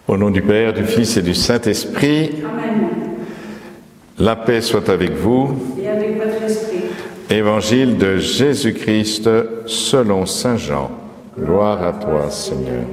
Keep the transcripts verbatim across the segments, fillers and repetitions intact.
Au nom du Père, du Fils et du Saint-Esprit, Amen. La paix soit avec vous. Et avec votre esprit. Évangile de Jésus-Christ selon saint Jean. Gloire à toi, Seigneur.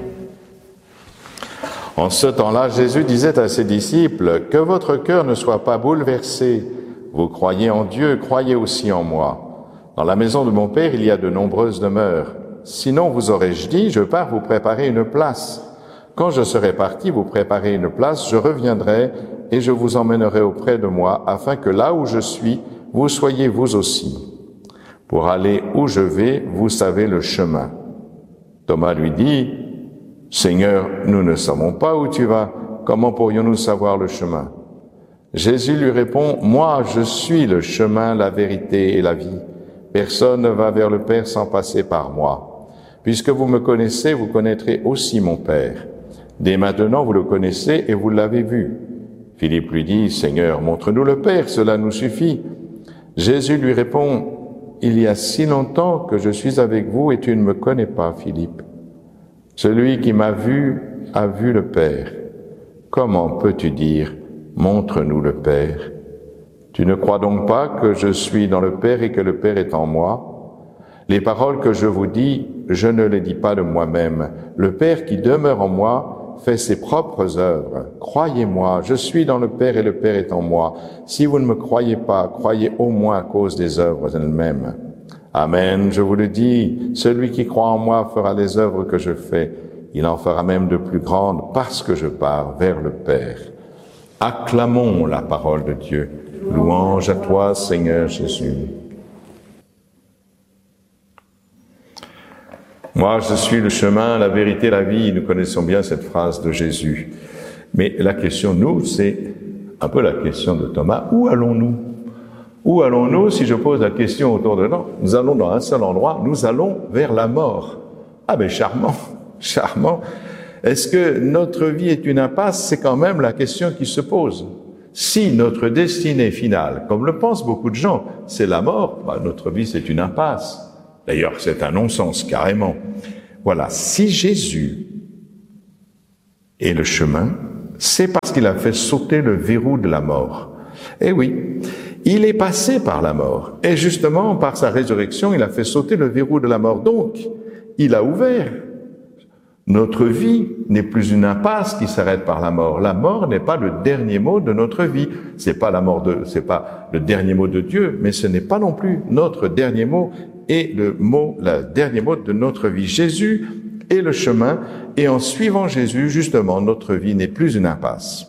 En ce temps-là, Jésus disait à ses disciples, « Que votre cœur ne soit pas bouleversé. Vous croyez en Dieu, croyez aussi en moi. Dans la maison de mon Père, il y a de nombreuses demeures. Sinon, vous aurais-je dit, je pars vous préparer une place. Quand je serai parti vous préparer une place, je reviendrai et je vous emmènerai auprès de moi, afin que là où je suis, vous soyez vous aussi. Pour aller où je vais, vous savez le chemin. » Thomas lui dit, « Seigneur, nous ne savons pas où tu vas, comment pourrions-nous savoir le chemin ?» Jésus lui répond, « Moi, je suis le chemin, la vérité et la vie. Personne ne va vers le Père sans passer par moi. Puisque vous me connaissez, vous connaîtrez aussi mon Père. Dès maintenant, vous le connaissez et vous l'avez vu. » Philippe lui dit, « Seigneur, montre-nous le Père, cela nous suffit. » Jésus lui répond, « Il y a si longtemps que je suis avec vous et tu ne me connais pas, Philippe. Celui qui m'a vu a vu le Père. Comment peux-tu dire, montre-nous le Père? Tu ne crois donc pas que je suis dans le Père et que le Père est en moi? Les paroles que je vous dis, je ne les dis pas de moi-même. Le Père qui demeure en moi fait ses propres œuvres. Croyez-moi, je suis dans le Père et le Père est en moi. Si vous ne me croyez pas, croyez au moins à cause des œuvres elles-mêmes. Amen, je vous le dis, celui qui croit en moi fera les œuvres que je fais. Il en fera même de plus grandes parce que je pars vers le Père. Acclamons la parole de Dieu. Louange à toi, Seigneur Jésus. Moi, je suis le chemin, la vérité, la vie. Nous connaissons bien cette phrase de Jésus. Mais la question, nous, c'est un peu la question de Thomas. Où allons-nous? Où allons-nous si je pose la question autour de nous? Nous allons dans un seul endroit, nous allons vers la mort. Ah ben charmant, charmant. Est-ce que notre vie est une impasse? C'est quand même la question qui se pose. Si notre destinée finale, comme le pensent beaucoup de gens, c'est la mort, bah, notre vie c'est une impasse. D'ailleurs, c'est un non-sens, carrément. Voilà, si Jésus est le chemin, c'est parce qu'il a fait sauter le verrou de la mort. Eh oui, il est passé par la mort. Et justement, par sa résurrection, il a fait sauter le verrou de la mort. Donc, il a ouvert. Notre vie n'est plus une impasse qui s'arrête par la mort. La mort n'est pas le dernier mot de notre vie. C'est pas la mort de, c'est pas le dernier mot de Dieu, mais ce n'est pas non plus notre dernier mot et le mot, le dernier mot de notre vie. Jésus est le chemin et en suivant Jésus, justement, notre vie n'est plus une impasse.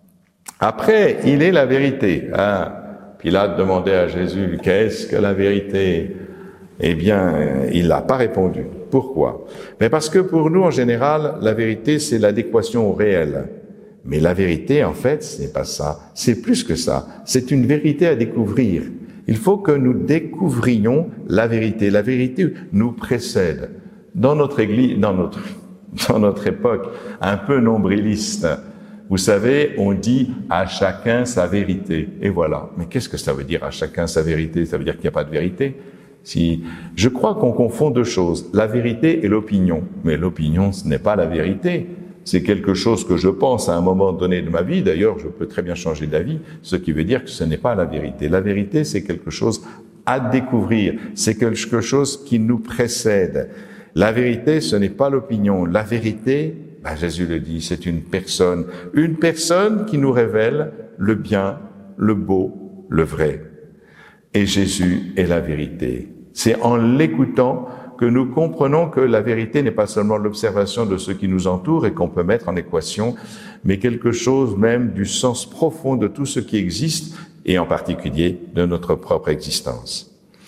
Après, il est la vérité. Hein? Pilate demandait à Jésus, qu'est-ce que la vérité? Eh bien, il n'a pas répondu. Pourquoi? Mais parce que pour nous, en général, la vérité, c'est l'adéquation au réel. Mais la vérité, en fait, ce n'est pas ça. C'est plus que ça. C'est une vérité à découvrir. Il faut que nous découvrions la vérité. La vérité nous précède. Dans notre église, dans notre, dans notre époque, un peu nombriliste, vous savez, on dit à chacun sa vérité. Et voilà. Mais qu'est-ce que ça veut dire à chacun sa vérité? Ça veut dire qu'il n'y a pas de vérité? Si, je crois qu'on confond deux choses, la vérité et l'opinion. Mais l'opinion, ce n'est pas la vérité. C'est quelque chose que je pense à un moment donné de ma vie. D'ailleurs, je peux très bien changer d'avis, ce qui veut dire que ce n'est pas la vérité. La vérité, c'est quelque chose à découvrir. C'est quelque chose qui nous précède. La vérité, ce n'est pas l'opinion. La vérité, ben Jésus le dit, c'est une personne. Une personne qui nous révèle le bien, le beau, le vrai. Et Jésus est la vérité. C'est en l'écoutant que nous comprenons que la vérité n'est pas seulement l'observation de ce qui nous entoure et qu'on peut mettre en équation, mais quelque chose même du sens profond de tout ce qui existe et en particulier de notre propre existence.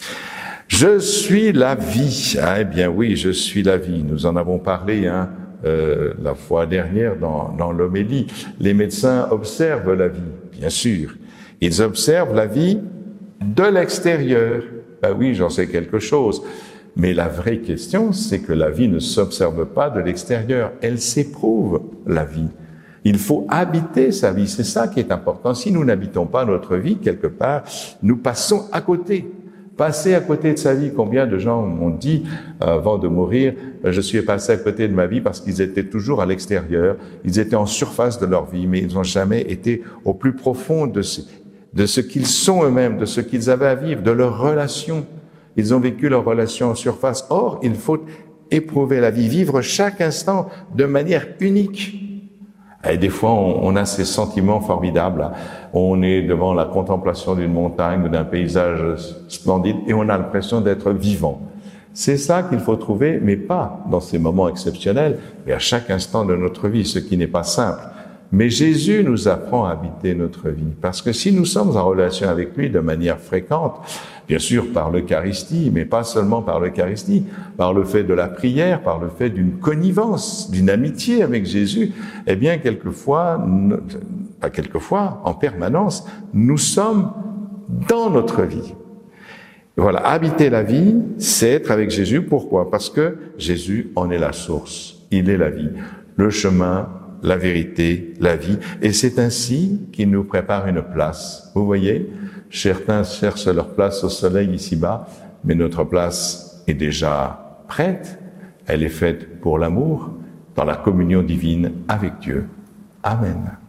Je suis la vie. Ah, eh bien oui, je suis la vie. Nous en avons parlé hein, euh, la fois dernière dans, dans l'homélie. Les médecins observent la vie, bien sûr. Ils observent la vie de l'extérieur. Ben oui, j'en sais quelque chose. Mais la vraie question, c'est que la vie ne s'observe pas de l'extérieur. Elle s'éprouve, la vie. Il faut habiter sa vie. C'est ça qui est important. Si nous n'habitons pas notre vie, quelque part, nous passons à côté. passer à côté de sa vie. Combien de gens m'ont dit, avant de mourir, je suis passé à côté de ma vie parce qu'ils étaient toujours à l'extérieur, ils étaient en surface de leur vie, mais ils n'ont jamais été au plus profond de ce, de ce qu'ils sont eux-mêmes, de ce qu'ils avaient à vivre, de leurs relations. Ils ont vécu leur relation en surface. Or, il faut éprouver la vie, vivre chaque instant de manière unique. Et des fois, on, on a ces sentiments formidables. On est devant la contemplation d'une montagne ou d'un paysage splendide et on a l'impression d'être vivant. C'est ça qu'il faut trouver, mais pas dans ces moments exceptionnels, mais à chaque instant de notre vie, ce qui n'est pas simple. Mais Jésus nous apprend à habiter notre vie, parce que si nous sommes en relation avec lui de manière fréquente, bien sûr par l'Eucharistie, mais pas seulement par l'Eucharistie, par le fait de la prière, par le fait d'une connivence, d'une amitié avec Jésus, eh bien quelquefois, pas quelquefois, en permanence, nous sommes dans notre vie. Voilà, habiter la vie, c'est être avec Jésus. Pourquoi? Parce que Jésus en est la source, il est la vie, le chemin, la vérité, la vie, et c'est ainsi qu'il nous prépare une place. Vous voyez, certains cherchent leur place au soleil ici-bas, mais notre place est déjà prête. Elle est faite pour l'amour, dans la communion divine avec Dieu. Amen.